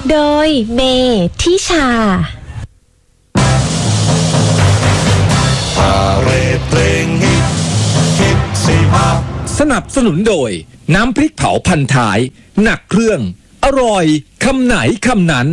โดยเมทิชาสนับสนุนโดยน้ำพริกเผาพันท้ายหนักเครื่องอร่อยคำไหนคำนั้น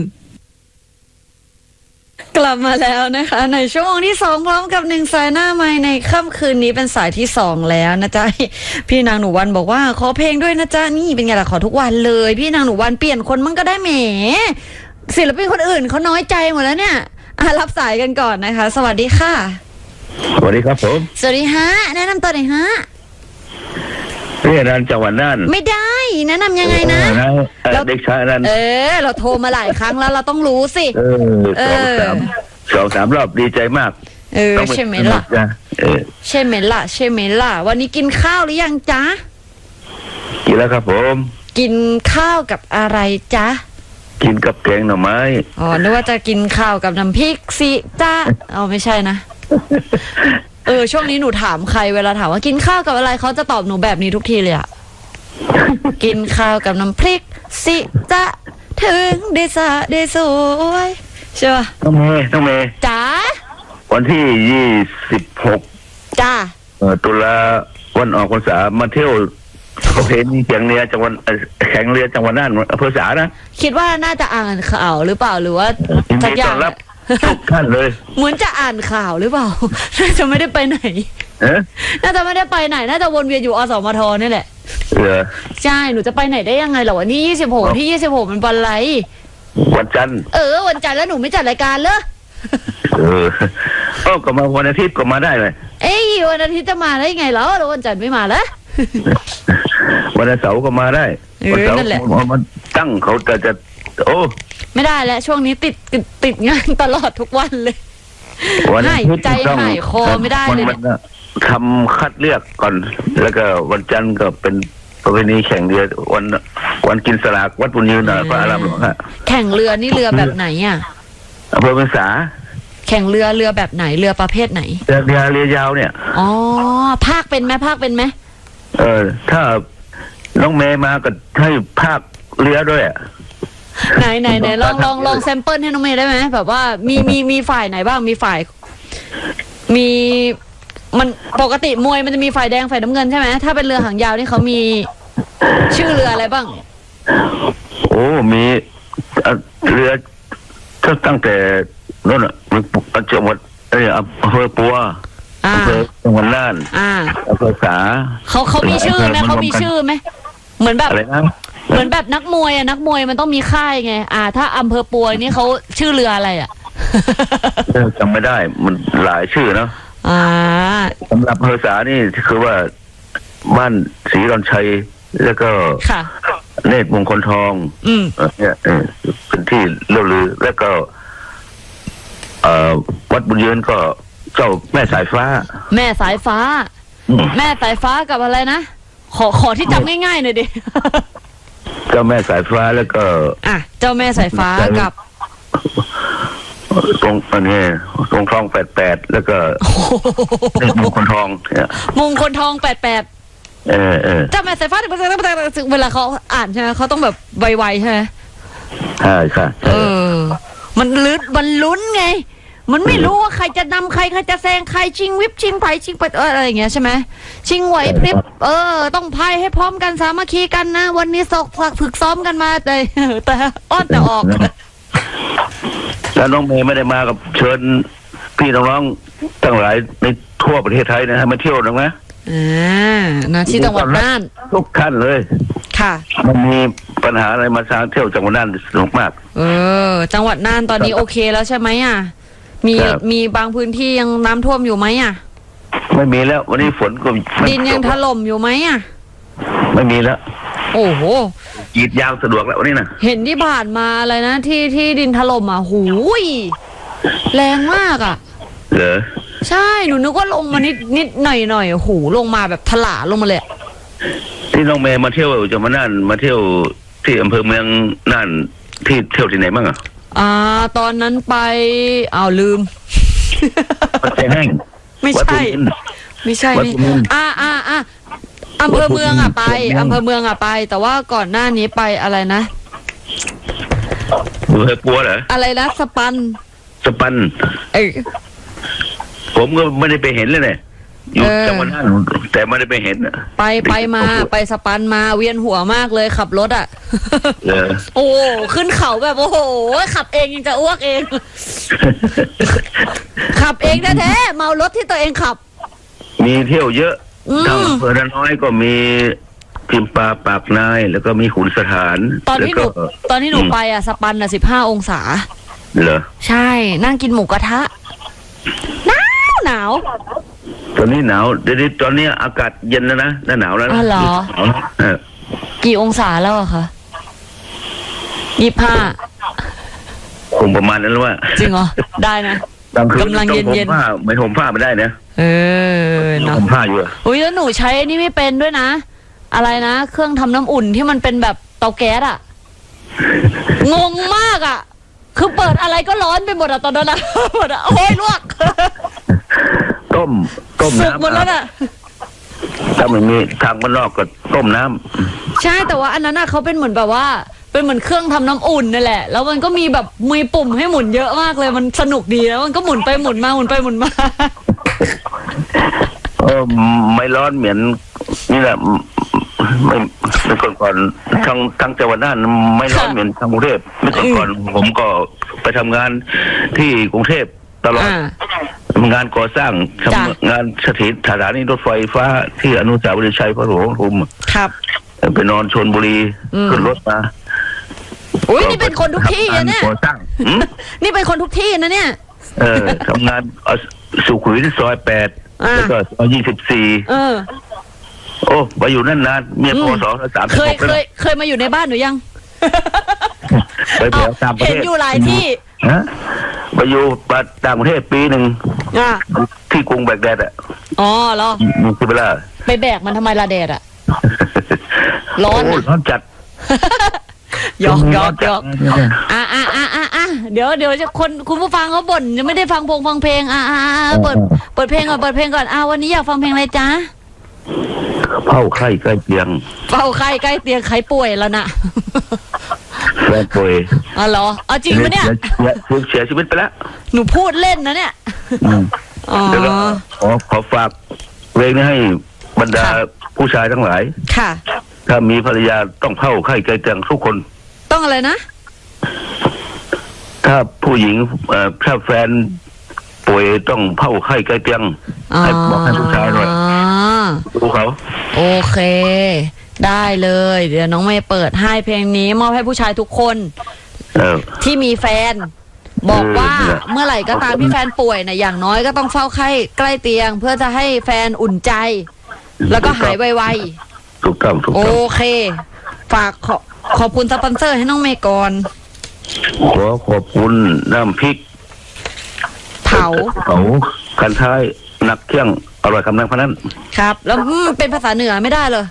กลับมาแล้วนะคะในชั่วโมงที่2พร้อมกับ1สายหน้าไมค์ในค่ำคืนนี้เป็นสายที่2แล้วนะจ๊ะพี่นางหนูวันบอกว่าขอเพลงด้วยนะจ๊ะนี่เป็นไงล่ะขอทุกวันเลยพี่นางหนูวันเปลี่ยนคนมันก็ได้แหมศิลปินคนอื่นเขาน้อยใจหมดแล้วเนี่ยรับสายกันก่อนนะคะสวัสดีค่ะสวัสดีครับผมสวัสดีฮะแนะนำตัวหน่อยฮะนี่นันจังหวัดน่านไม่ได้แนะนำยังไงนะเราเด็กชายนันเราโทรมาหลายครั้งแล้วเราต้องรู้สิสองสามรอบดีใจมากใช่ไหมล่ะใช่ไหมล่ะใช่ไหมล่ะวันนี้กินข้าวหรือยังจ๊ะกินแล้วครับผมกินข้าวกับอะไรจ๊ะกินกับแกงหน่อไม้นึกว่าจะกินข้าวกับน้ำพริกสิจ๊ะไม่ใช่นะช่วงนี้หนูถามใครเวลาถามว่ากินข้าวกับอะไรเขาจะตอบหนูแบบนี้ทุกทีเลยอะกินข้าวกับน้ำพริกสิจ๊ะถึงได้สะได้สวยใช่ป่ะต้องเมย์จ้าวันที่26 จ้าตุลาวันออกพรรษามาเที่ยวประเพณีแข่งเรือจังหวัดแข่งเรือจังหวัดน่านอำเภอสานะคิดว่าน่าจะอ่านข่าวหรือเปล่าหรือว่าสักอย่างทุกท่านเลยเหมือนจะอ่านข่าวหรือเปล่าน่าจะไม่ได้ไปไหนน่าจะไม่ได้ไปไหนน่าจะวนเวียนอยู่อสมทนี่แหละใช่หนูจะไปไหนได้ยังไงหรอวันที่26ที่26มันวันอะไรวันจันทร์วันจันทร์แล้วหนูไม่จัดรายการเหรอก็มาวันอาทิตย์ก็มาได้เลยวันอาทิตย์จะมาได้ไงแล้ววันจันทร์ไม่มาแล้ววันเสาร์ก็มาได้วันเสาร์มันตั้งเขาจะไม่ได้แล้วช่วงนี้ติดงานตลอดทุกวันเลยหายใจหายคอไม่ได้เลยทำคัดเลือกก่อนแล้วก็วันจันทร์ก็เป็นประเพณีแข่งเรือวันกินสลากวัดปุญยืนพระอารามหลวงฮะแข่งเรือนี่เรือแบบไหนอ่ะอำเภอพรรษาแข่งเรือแบบไหนเรือประเภทไหนเรือยาวเนี่ยภาคเป็นไหมถ้าน้องเมย์มาก็ให้ภาคเรือด้วยไหนลองแซมเปิลให้น้องเมย์ได้ไหมแบบว่ามีฝ่ายไหนบ้างมีฝ่ายมีมันปกติมวยมันจะมีฝ่ายแดงฝ่ายน้ำเงินใช่ไหมถ้าเป็นเรือหางยาวนี่เขามีชื่อเรืออะไรบ้างมีเรือตั้งแต่นั่นจังหวัดอำเภอปัวอำเภอจังหวัดน่านอำเภอสาเขามีชื่อไหมเขามีชื่อไหมเหมือนแบบเหมือนแบบนักมวยมันต้องมีค่ายไงถ้าอำเภอปัวนี่เขาชื่อเรืออะไรจำไม่ได้มันหลายชื่อเนาะสำหรับอำเภอสานี่คือว่าบ้านศรีดอนชัยแล้วก็เนตรมงคลทองเนี่ยเป็นที่เล่าลือแล้วก็วัดบุญยืนก็เจ้าแม่สายฟ้าแม่สายฟ้ากับอะไรนะขอที่จำง่ายๆหน่อยดิเจ้าแม่สายฟ้าแล้วก็เจ้าแม่สายฟ้ากับตรงนี้ตรงทอง88แล้วก็มงคลทองเนี่ยมงคลทอง88เจ้าแม่สายฟ้าเวลาเขาอ่านใช่ไหมเขาต้องแบบไวๆใช่ไหมใช่ค่ะมันลุ้นไงมันไม่รู้ว่าใครจะนำใครจะแซงใครชิงวิบชิงไผ่ชิงไปอะไรอย่างเงี้ยใช่ไหมชิงไหวพริบต้องพายให้พร้อมกันสามัคคีกันนะวันนี้ฝึกซ้อมกันมาแต่อ้อนแต่ออกแล้วน้องเมย์ไม่ได้มากับเชิญพี่น้องๆทั้งหลายในทั่วประเทศไทยนะฮะมาเที่ยวหรือไงนะที่จังหวัดน่านทุกท่านเลยค่ะมันมีปัญหาอะไรมาสร้างเที่ยวจังหวัดน่านสนุกมากจังหวัดน่านตอนนี้โอเคแล้วใช่ไหมมีบางพื้นที่ยังน้ำท่วมอยู่ไหมไม่มีแล้ววันนี้ฝนก็ดินยังถล่มอยู่ไหมไม่มีแล้วโอ้โหกรีดยางสะดวกแล้ววันนี้นะเห็นที่ผ่านมาอะไรนะที่ดินถล่มหูยแรงมากเหรอใช่หนูนึกว่าลงมานิดหน่อยหูลงมาแบบถลาลงมาเลยที่น้องเมย์มาเที่ยวจังหวัดน่านมาเที่ยวที่อำเภอเมืองน่านที่เที่ยวที่ไหนบ้างตอนนั้นไปลืมใจแห้งไม่ใช่นี่อำเภอเมืองไปแต่ว่าก่อนหน้านี้ไปอะไรนะปัวเหรออะไรนะสปันผมก็ไม่ได้ไปเห็นเลยเนี่ยอยู่จังหวัดนั้นแต่ไม่ได้ไปเห็นไปมาไปสปันมาเวียนหัวมากเลยขับรถอ่ะโอ้ขึ้นเขาแบบโอ้โหขับเองยังจะอ้วกเอง ขับเองแท้ๆเมารถที่ตัวเองขับมีเที่ยวเยอะทางอำเภอระน้อยก็มีพิมพ์ปลาปากนายแล้วก็มีขุนสถานตอนที่หนูไปอ่ะสปันอ่ะ15 องศาเหรอใช่นั่งกินหมูกระทะหนาวตอนนี้หนาวเดี๋ยวตอนนี้อากาศเย็นแล้วนะหนาวแล้วนะเหรอกี่องศาแล้วอะคะ25คงประมาณนั้นแล้วว่าจริงเหรอได้นะกำลังเย็นๆไม่ห่มผ้าไม่ได้นะเนาะห่มผ้าอยู่อุ้ยแล้วหนูใช้นี่ไม่เป็นด้วยนะอะไรนะเครื่องทำน้ำอุ่นที่มันเป็นแบบเตาแก๊สอะงงมากอะคือเปิดอะไรก็ร้อนไปหมดอะตอนนั้นนะหมดอะโอ้ยลวกต้มน้ำหมดแล้วน่ะถ้าไม่มีทางบ้านนอกก็ต้มน้ำใช่แต่ว่าอันนั้นน่ะเขาเป็นเหมือนแบบว่าเป็นเหมือนเครื่องทำน้ำอุ่นนั่นแหละแล้วมันก็มีแบบมีปุ่มให้หมุนเยอะมากเลยมันสนุกดีแล้วมันก็หมุนไปหมุนมาหมุนไปหมุนมาไม่ร้อนเหมือนนี่แหละไม่ก่อนทั้งจังหวัดน่านไม่ร้อนเหมือนทางกรุงเทพไม่ก่อนผมก็ไปทำงานที่กรุงเทพตลอดงานก่อสร้างทำงานสถานีรถไฟฟ้าที่อนุสาวรีย์ชัยพระหลวงทุมครับไปนอนชลบุรีขึ้นรถมาอุ้ยนี่เป็นคนทุกที่เนี่ยก่อสร้างนี่เป็นคนทุกที่นะเนี่ยทำงานสุขุมวิทซอย8แล้วก็ซอย24โอ้ไปอยู่นั่นนานเมียพศ36 เคยมาอยู่ในบ้านหนูยังไปเที่ยวต่างประเทศเห็นอยู่หลายที่ไปอยู่ต่างประเทศปีหนึ่งที่กรุงแบกแดดอ่ะอ๋อเหรอมีเวลาไปแบกมันทำไมละแดดอ่ะร้อนจัดหยอกเดี๋ยวจะคุณผู้ฟังเขาบ่นยังไม่ได้ฟังเพลงเปิดเพลงก่อนวันนี้อยากฟังเพลงอะไรจ๊ะเฝ้าไข้ใกล้เตียงใครป่วยแล้วนะแฟนป่วยเหรอจริงปะเนี่ยเสียชีวิตไปแล้วหนูพูดเล่นนะเนี่ยแล้วก็ขอฝากเพลงนี้ให้บรรดาผู้ชายทั้งหลายค่ะถ้ามีภรรยาต้องเฝ้าไข้ใกล้เตียงทุกคนต้องอะไรนะถ้าผู้หญิงถ้าแฟนป่วยต้องเฝ้าไข้ใกล้เตียงให้บอกให้ผู้ชายหน่อยดูเขาโอเคได้เลยเดี๋ยวน้องเมย์เปิดให้เพลงนี้มอบให้ผู้ชายทุกคนที่มีแฟนบอกว่าเมื่อไหร่ก็ตามที่แฟนป่วยนะอย่างน้อยก็ต้องเฝ้าไข้ใกล้เตียงเพื่อจะให้แฟนอุ่นใจแล้วก็หายไวๆถูกต้องโอเคฝากขอบคุณสปอนเซอร์ให้น้องเมย์ก่อนขอบคุณน้ำพริกเผาคันท้ายหนักเที่ยงอร่อยคำนั้นพนั้นครับแล้วเป็นภาษาเหนือไม่ได้เลย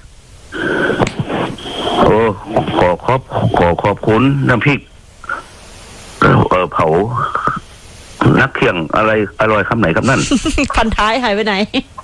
ขอบคุณน้ำพริกเผานักเที่ยงอะไรอร่อยคำไหนคำนั้นพันท้ายหายไปไหน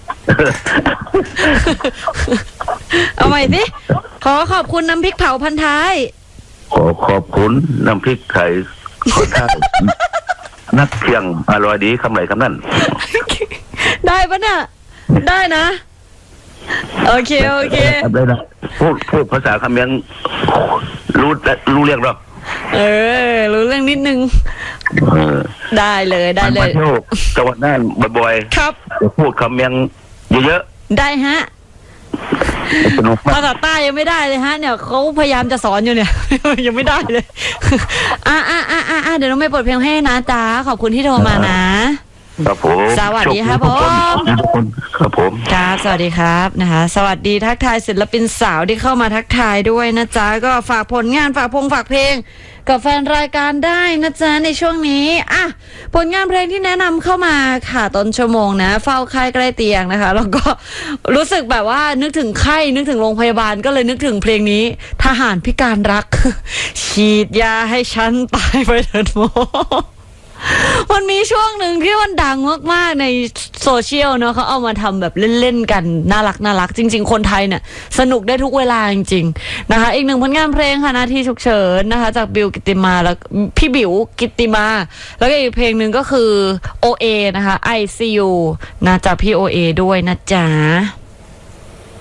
เอาใหม่สิขอบคุณน้ำพริกเผาพันท้ายขอบคุณน้ำพริกไข่คนท้ายนักเที่ยงอร่อยดีคำไหนคำนั้นได้ปะเนี่ยได้นะโอเคได้นะพูดภาษาคำยังรู้เรื่องหรอกรู้เรื่องนิดนึงได้เลยมาเที่ยวจังหวัดน่านบ่อยๆครับพูดคำยังเยอะๆได้ฮะภาษาใต้ยังไม่ได้เลยฮะเนี่ยเขาพยายามจะสอนอยู่เนี่ยยังไม่ได้เลยเดี๋ยวน้องไม่เปิดเพลงให้นะจ๊ะขอบคุณที่โทรมานะครับผมสวัสดีครับผมครับผมครับสวัสดีครับนะคะสวัสดีทักทายศิลปินสาวที่เข้ามาทักทายด้วยนะจ๊ะก็ฝากผลงานฝากเพลงกับแฟนรายการได้นะจ๊ะในช่วงนี้ผลงานเพลงที่แนะนำเข้ามาค่ะต้นชั่วโมงนะเฝ้าไข้ใกล้เตียงนะคะแล้วก็รู้สึกแบบว่านึกถึงไข้นึกถึงโรงพยาบาลก็เลยนึกถึงเพลงนี้ทหารพิการรักฉีดยาให้ฉันตายไปเถิดหมอมันมีช่วงหนึ่งที่มันดังมากๆในโซเชียลเนาะเขาเอามาทำแบบเล่นๆกันน่ารักจริงๆคนไทยเนี่ยสนุกได้ทุกเวลาจริงๆนะคะอีกหนึ่งผลงานเพลงค่ะนาทีฉุกเฉินนะคะจากบิวกิตติมาแล้วพี่บิวกิตติมาแล้วก็อีกเพลงหนึ่งก็คือ OA นะคะ ICU นะจากพี่ OA ด้วยนะจ๊ะ